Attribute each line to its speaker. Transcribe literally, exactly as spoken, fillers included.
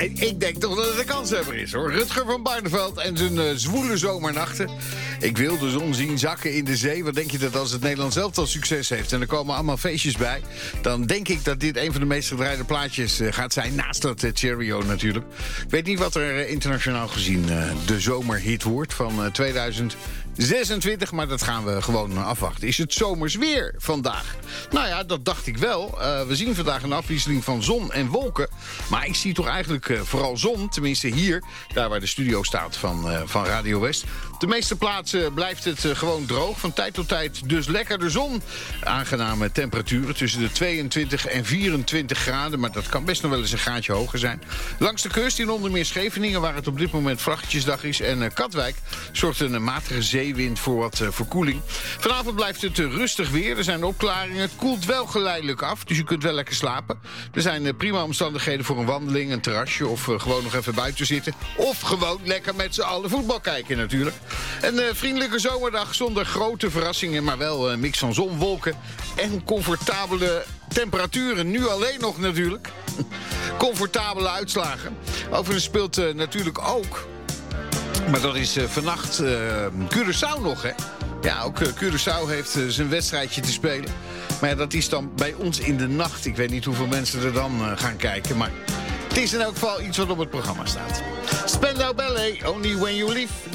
Speaker 1: ik, ik denk toch dat het een kanshebber is, hoor. Rutger van Barneveld en zijn uh, zwoele zomernachten. Ik wil de zon zien zakken in de zee. Wat denk je dat als het Nederlands elftal succes heeft en er komen allemaal feestjes bij, dan denk ik dat dit een van de meest gedraaide plaatjes uh, gaat zijn. Naast dat uh, Cheerio natuurlijk. Ik weet niet wat er uh, internationaal gezien uh, de zomerhit wordt van uh, tweeduizend zesentwintig, maar dat gaan we gewoon afwachten. Is het zomers weer vandaag? Nou ja, dat dacht ik wel. Uh, we zien vandaag een afwisseling van zon en wolken. Maar ik zie toch eigenlijk uh, vooral zon. Tenminste hier, daar waar de studio staat van, uh, van Radio West. Op de meeste plaatsen blijft het uh, gewoon droog. Van tijd tot tijd dus lekker de zon. Aangename temperaturen tussen de tweeëntwintig en vierentwintig graden. Maar dat kan best nog wel eens een graadje hoger zijn. Langs de kust in onder meer Scheveningen, waar het op dit moment vrachtjesdag is. En uh, Katwijk zorgt een uh, matige zeewind voor wat uh, verkoeling. Vanavond blijft het uh, rustig weer. Er zijn opklaringen. Het koelt wel geleidelijk af, dus je kunt wel lekker slapen. Er zijn uh, prima omstandigheden voor een wandeling, een terrasje of uh, gewoon nog even buiten zitten. Of gewoon lekker met z'n allen voetbal kijken natuurlijk. Een uh, vriendelijke zomerdag zonder grote verrassingen, maar wel een uh, mix van zon, wolken en comfortabele temperaturen. Nu alleen nog natuurlijk. Comfortabele uitslagen. Overigens speelt uh, natuurlijk ook, maar dat is uh, vannacht uh, Curaçao nog, hè? Ja, ook uh, Curaçao heeft uh, zijn wedstrijdje te spelen. Maar ja, dat is dan bij ons in de nacht. Ik weet niet hoeveel mensen er dan uh, gaan kijken, maar het is in elk geval iets wat op het programma staat. Spandau Ballet, Only When You Leave.